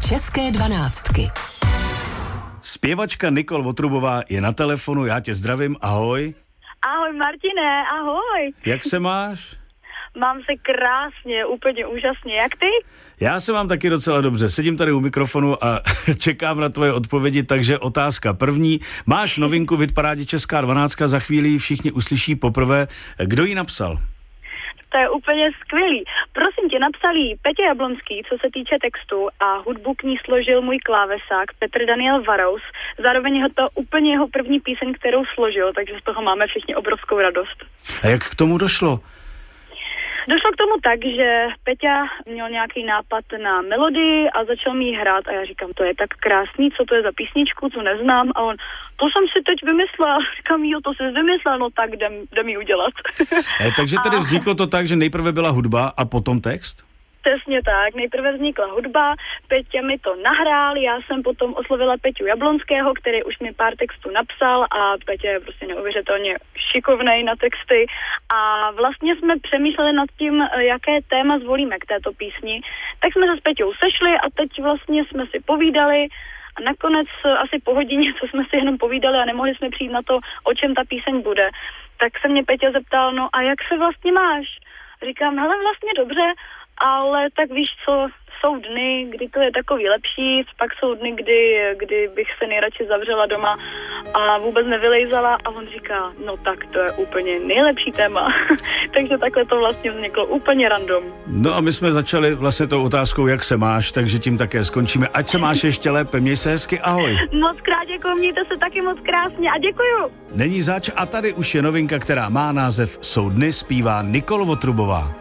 České dvanáctky. Zpěvačka Nicole Votrubová je na telefonu, já tě zdravím, ahoj. Ahoj Martine, ahoj. Jak se máš? Mám se krásně, úplně úžasně, jak ty? Já se mám taky docela dobře, sedím tady u mikrofonu a čekám na tvoje odpovědi, takže otázka první. Máš novinku v hitparádě Česká 12, za chvíli všichni uslyší poprvé. Kdo ji napsal? To je úplně skvělý. Prosím tě, napsal jí Petě Jablonský, co se týče textu, a hudbu k ní složil můj klávesák Petr Daniel Varous. Zároveň je to úplně jeho první píseň, kterou složil, takže z toho máme všichni obrovskou radost. A jak k tomu došlo? Došlo k tomu tak, že Peťa měl nějaký nápad na melodii a začal mi ji hrát a já říkám, to je tak krásný, co to je za písničku, co neznám, a on, to jsem si teď vymyslel, říkám, jo, to jsi vymyslel, no tak jdem ji udělat. Takže tady vzniklo to tak, že nejprve byla hudba a potom text? Přesně tak, nejprve vznikla hudba, Peťa mi to nahrál, já jsem potom oslovila Peťu Jablonského, který už mi pár textů napsal, a Peťa je prostě neuvěřitelně šikovnej na texty, a vlastně jsme přemýšleli nad tím, jaké téma zvolíme k této písni. Tak jsme se s Peťou sešli a teď vlastně jsme si povídali a nakonec asi po hodině, co jsme si jenom povídali a nemohli jsme přijít na to, o čem ta píseň bude, tak se mě Peťa zeptal, no a jak se vlastně máš? Říkám, hele, vlastně dobře, ale tak víš co, jsou dny, kdy to je takový lepší, pak jsou dny, kdy bych se nejradši zavřela doma a vůbec nevylejzala, a on říká, no tak to je úplně nejlepší téma. Takže takhle to vlastně vzniklo úplně random. No a my jsme začali vlastně tou otázkou, jak se máš, takže tím také skončíme. Ať se máš ještě lépe, měj se hezky, ahoj. Moc krát děkuju, mějte se taky moc krásně a děkuju. Není zač a tady už je novinka, která má název Jsou dny, zpívá Nicole Votrubová.